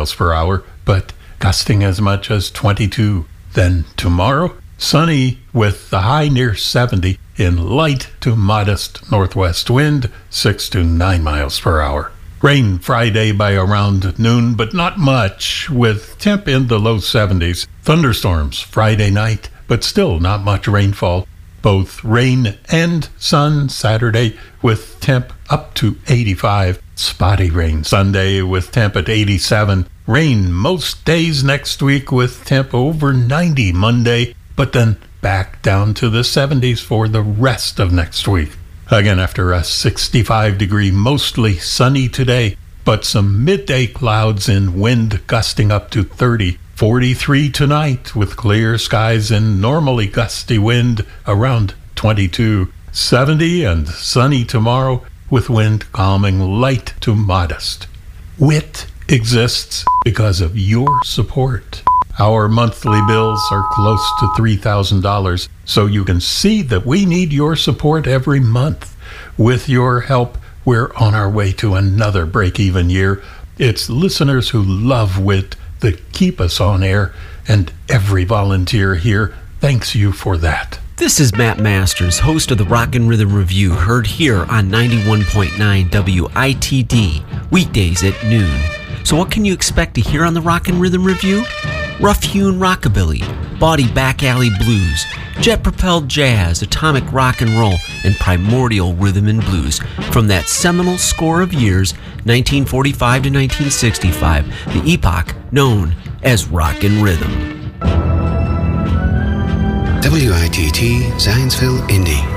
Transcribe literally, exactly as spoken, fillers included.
miles per hour, but gusting as much as twenty-two. Then tomorrow, sunny with the high near seventy in light to modest northwest wind, six to nine miles per hour. Rain Friday by around noon, but not much, with temp in the low seventies. Thunderstorms Friday night, but still not much rainfall. Both rain and sun Saturday with temp up to eighty-five. Spotty rain Sunday with temp at eighty-seven. Rain most days next week with temp over ninety Monday, but then back down to the seventies for the rest of next week. Again, after a sixty-five degree, mostly sunny today, but some midday clouds and wind gusting up to thirty. forty-three tonight with clear skies and normally gusty wind around twenty-two. seventy and sunny tomorrow with wind calming light to modest. W I T exists because of your support. Our monthly bills are close to three thousand dollars, so you can see that we need your support every month. With your help, we're on our way to another break-even year. It's listeners who love W I T that keep us on air, and every volunteer here thanks you for that. This is Matt Masters, host of the Rock and Rhythm Review, heard here on ninety-one point nine W I T D, weekdays at noon. So what can you expect to hear on the Rock and Rhythm Review? Rough-hewn rockabilly, bawdy back alley blues, jet-propelled jazz, atomic rock and roll, and primordial rhythm and blues from that seminal score of years, nineteen forty-five to nineteen sixty-five, the epoch known as Rock and Rhythm. W I T T Zionsville, Indy.